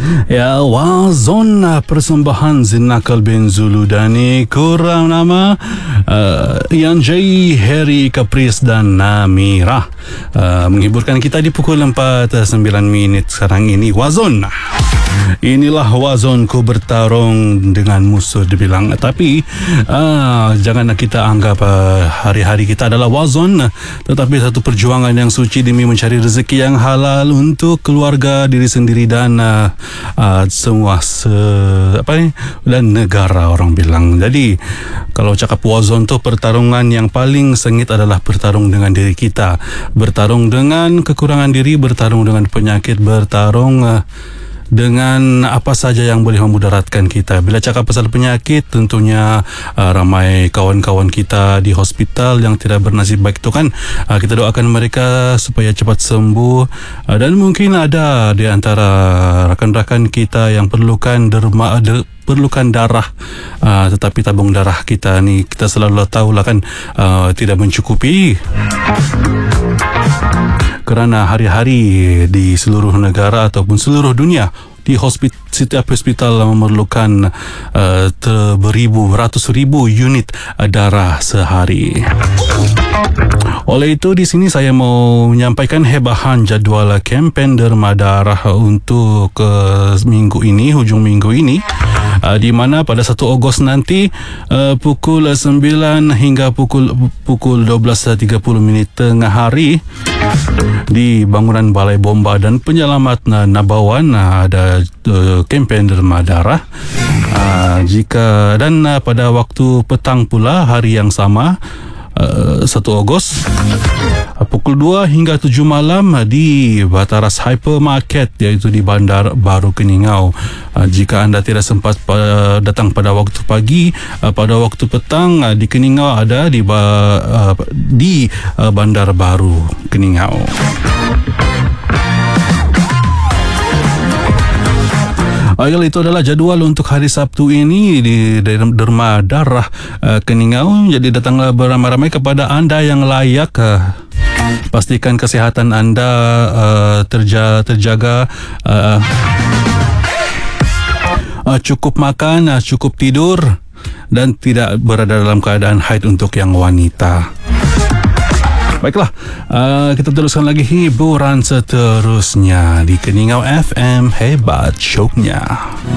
Ya, Wazon persembahan Zinakal bin Zuludani kurang nama Ian J, Harry Caprice dan Namira menghiburkan kita di pukul 4:09 sekarang ini. Wazon, inilah Wazonku bertarung dengan musuh dibilang. Tapi janganlah kita anggap hari-hari kita adalah Wazon, tetapi satu perjuangan yang suci demi mencari rezeki yang halal untuk keluarga, diri sendiri dan semua dan negara, orang bilang. Jadi kalau cakap Wazon tu, pertarungan yang paling sengit adalah bertarung dengan diri kita, bertarung dengan kekurangan diri, bertarung dengan penyakit, bertarung dengan apa saja yang boleh memudaratkan kita. Bila cakap pasal penyakit, tentunya ramai kawan-kawan kita di hospital yang tidak bernasib baik itu kan, kita doakan mereka supaya cepat sembuh, dan mungkin ada di antara rakan-rakan kita yang perlukan darah, tetapi tabung darah kita ni, kita selalu tahulah kan, tidak mencukupi. Kerana hari-hari di seluruh negara ataupun seluruh dunia, di setiap hospital memerlukan beratus ribu unit darah sehari. Oleh itu, di sini saya mau menyampaikan hebahan jadual kempen derma darah untuk minggu ini, hujung minggu ini, di mana pada 1 Ogos nanti pukul 9 hingga pukul 12.30 tengah hari di bangunan Balai Bomba dan Penyelamat Nabawan ada kempen derma darah. Pada waktu petang pula hari yang sama, 1 Ogos pukul 2 hingga 7 malam di Bataras Hypermarket, iaitu di Bandar Baru Keningau. Jika anda tidak sempat datang pada waktu pagi, pada waktu petang di Keningau ada di Bandar Baru Keningau. Itu adalah jadual untuk hari Sabtu ini di Derma Darah Keningau. Jadi datanglah beramai-ramai. Kepada anda yang layak, pastikan kesihatan anda terjaga, cukup makan, cukup tidur, dan tidak berada dalam keadaan haid untuk yang wanita. Baiklah, kita teruskan lagi hiburan seterusnya di Keningau FM. Hebat syoknya.